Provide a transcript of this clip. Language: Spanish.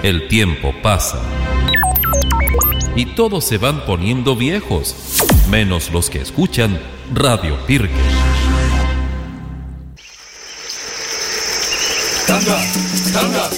El tiempo pasa y todos se van poniendo viejos, menos los que escuchan Radio Pirque. Tanga, tanga.